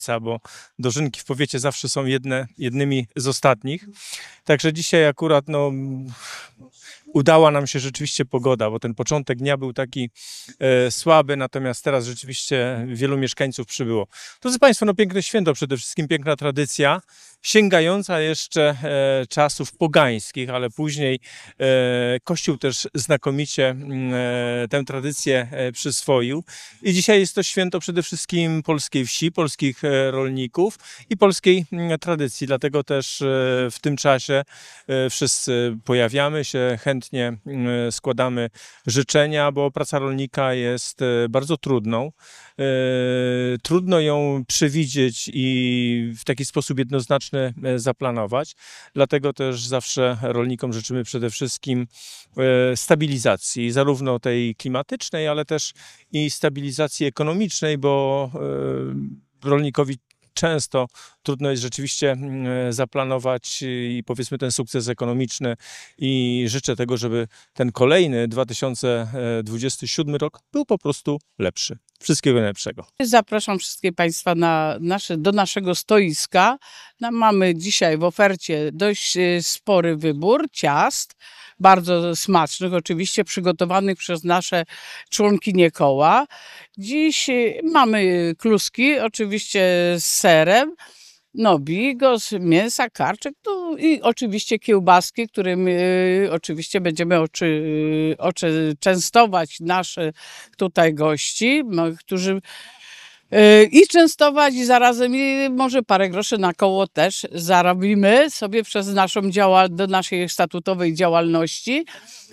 bo dożynki w powiecie zawsze są jednymi z ostatnich. Także dzisiaj akurat udała nam się rzeczywiście pogoda, bo ten początek dnia był taki słaby, natomiast teraz rzeczywiście wielu mieszkańców przybyło. Drodzy Państwo, piękne święto, przede wszystkim piękna tradycja, sięgająca jeszcze czasów pogańskich, ale później Kościół też znakomicie tę tradycję przyswoił. I dzisiaj jest to święto przede wszystkim polskiej wsi, polskich rolników i polskiej tradycji. Dlatego też w tym czasie wszyscy pojawiamy się, chętnie składamy życzenia, bo praca rolnika jest bardzo trudną. Trudno ją przewidzieć i w taki sposób jednoznaczny zaplanować. Dlatego też zawsze rolnikom życzymy przede wszystkim stabilizacji, zarówno tej klimatycznej, ale też i stabilizacji ekonomicznej, bo rolnikowi często trudno jest rzeczywiście zaplanować i powiedzmy ten sukces ekonomiczny i życzę tego, żeby ten kolejny 2027 rok był po prostu lepszy. Wszystkiego najlepszego. Zapraszam wszystkich Państwa do naszego stoiska. Mamy dzisiaj w ofercie dość spory wybór ciast, bardzo smacznych, oczywiście przygotowanych przez nasze członkinie koła. Dziś mamy kluski, oczywiście z serem, bigos, mięsa, karczek, i oczywiście kiełbaski, którym oczywiście będziemy częstować naszych tutaj gości, którzy i częstować i zarazem może parę groszy na koło też zarobimy sobie przez do naszej statutowej działalności.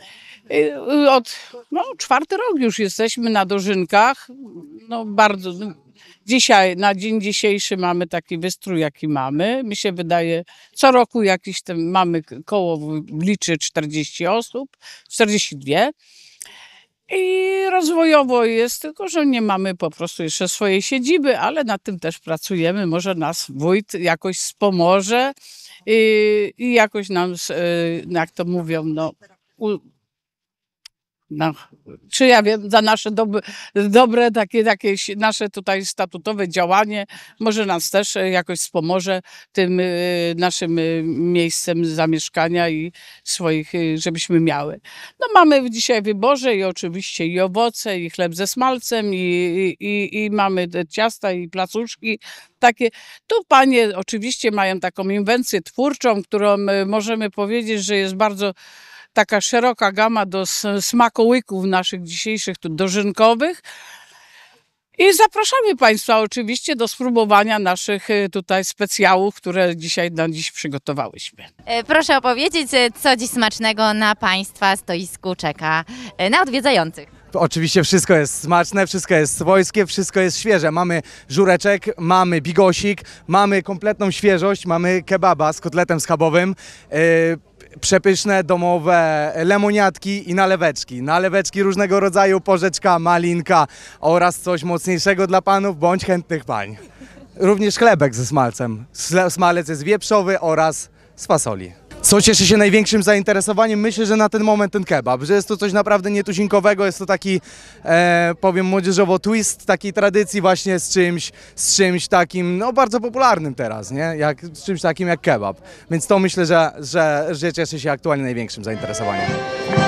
Czwarty rok już jesteśmy na dożynkach. Bardzo. Dzisiaj, na dzień dzisiejszy mamy taki wystrój, jaki mamy. Mi się wydaje, co roku mamy koło liczy 40 osób, 42. I rozwojowo jest, tylko że nie mamy po prostu jeszcze swojej siedziby, ale nad tym też pracujemy. Może nas wójt jakoś wspomoże i jakoś nam, jak to mówią, czy ja wiem, za nasze dobre takie nasze tutaj statutowe działanie, może nas też jakoś wspomoże tym naszym miejscem zamieszkania i swoich, żebyśmy miały. Mamy dzisiaj w wyborze i oczywiście i owoce, i chleb ze smalcem, i mamy te ciasta i placuszki takie. Tu panie oczywiście mają taką inwencję twórczą, którą możemy powiedzieć, że jest bardzo taka szeroka gama do smakołyków naszych dzisiejszych dożynkowych. I zapraszamy Państwa oczywiście do spróbowania naszych tutaj specjałów, które dziś przygotowałyśmy. Proszę opowiedzieć, co dziś smacznego na Państwa stoisku czeka na odwiedzających. Oczywiście wszystko jest smaczne, wszystko jest swojskie, wszystko jest świeże. Mamy żureczek, mamy bigosik, mamy kompletną świeżość, mamy kebaba z kotletem schabowym, przepyszne domowe lemoniatki i naleweczki. Naleweczki różnego rodzaju, porzeczka, malinka oraz coś mocniejszego dla panów bądź chętnych pań. Również chlebek ze smalcem. Smalec jest wieprzowy oraz z fasoli. Co cieszy się największym zainteresowaniem? Myślę, że na ten moment ten kebab, że jest to coś naprawdę nietuzinkowego, jest to taki, powiem młodzieżowo, twist takiej tradycji właśnie z czymś takim, bardzo popularnym teraz, nie? Z czymś takim jak kebab. Więc to myślę, że cieszy się aktualnie największym zainteresowaniem.